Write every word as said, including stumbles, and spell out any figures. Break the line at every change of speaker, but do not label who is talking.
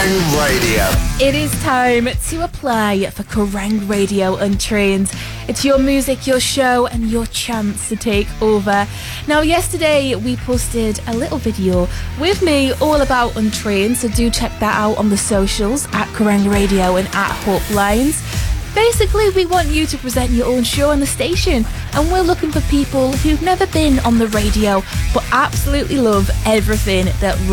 Kerrang Radio.
It is time to apply for Kerrang Radio Untrained. It's your music, your show, and your chance to take over. Now, yesterday we posted a little video with me all about Untrained, so do check that out on the socials at Kerrang Radio and at Hope Lines. Basically, we want you to present your own show on the station, and we're looking for people who've never been on the radio but absolutely love everything that